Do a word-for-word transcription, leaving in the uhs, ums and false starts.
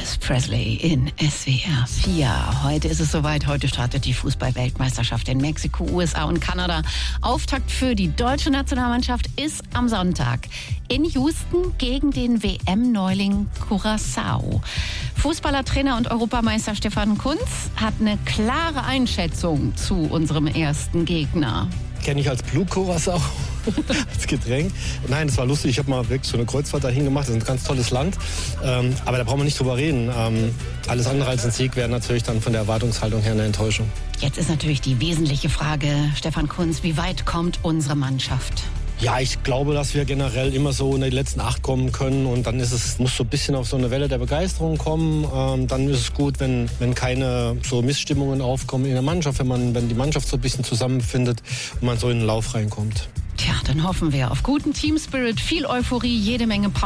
Elvis Presley in S W R vier. Heute ist es soweit. Heute startet die Fußball-Weltmeisterschaft in Mexiko, U S A und Kanada. Auftakt für die deutsche Nationalmannschaft ist am Sonntag in Houston gegen den W M-Neuling Curaçao. Fußballertrainer und Europameister Stefan Kuntz hat eine klare Einschätzung zu unserem ersten Gegner. Kenne ich als Blue Curaçao, als Getränk. Nein, das war lustig. Ich habe mal wirklich so eine Kreuzfahrt dahin gemacht. Das ist ein ganz tolles Land. Ähm, aber da brauchen wir nicht drüber reden. Ähm, alles andere als ein Sieg wäre natürlich dann von der Erwartungshaltung her eine Enttäuschung. Jetzt ist natürlich die wesentliche Frage, Stefan Kuntz, wie weit kommt unsere Mannschaft? Ja, ich glaube, dass wir generell immer so in die letzten acht kommen können und dann ist es, muss so ein bisschen auf so eine Welle der Begeisterung kommen. Ähm, dann ist es gut, wenn, wenn keine so Missstimmungen aufkommen in der Mannschaft, wenn man, wenn die Mannschaft so ein bisschen zusammenfindet und man so in den Lauf reinkommt. Tja, dann hoffen wir auf guten Team Spirit, viel Euphorie, jede Menge Power.